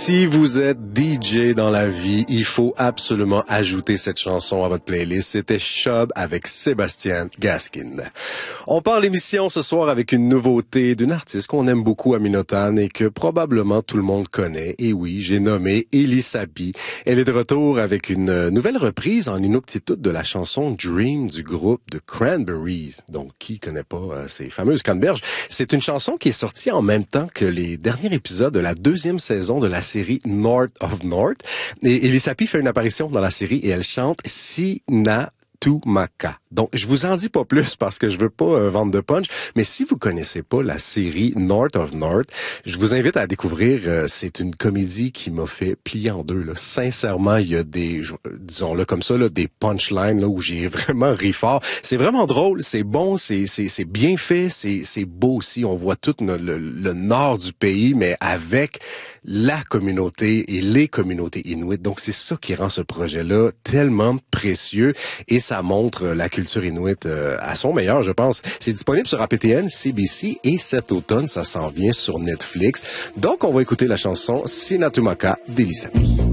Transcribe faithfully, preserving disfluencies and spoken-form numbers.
Si vous êtes D J dans la vie, il faut absolument ajouter cette chanson à votre playlist. C'était Chubb avec Sébastien Gaskin. On part l'émission ce soir avec une nouveauté d'une artiste qu'on aime beaucoup à Minotan et que probablement tout le monde connaît. Et oui, j'ai nommé Elie Sabi. Elle est de retour avec une nouvelle reprise en inuktitut de la chanson Dream du groupe de Cranberries. Donc, qui connaît pas euh, ces fameuses canneberges? C'est une chanson qui est sortie en même temps que les derniers épisodes de la deuxième saison de la série North of North. Et Elie Sabi fait une apparition dans la série et elle chante Sina Tumaka. Donc, je vous en dis pas plus parce que je veux pas euh, vendre de punch, mais si vous connaissez pas la série North of North, je vous invite à découvrir. Euh, c'est une comédie qui m'a fait plier en deux. Là. Sincèrement, il y a des, disons-le comme ça, là, des punchlines là où j'ai vraiment ri fort. C'est vraiment drôle, c'est bon, c'est c'est c'est bien fait, c'est c'est beau aussi. On voit tout le, le, le nord du pays, mais avec la communauté et les communautés inuites. Donc, c'est ça qui rend ce projet-là tellement précieux et ça montre la culture inuite euh, à son meilleur, je pense. C'est disponible sur A P T N, C B C et cet automne, ça s'en vient sur Netflix. Donc, on va écouter la chanson Sina Tumaka d'Elie Sabi.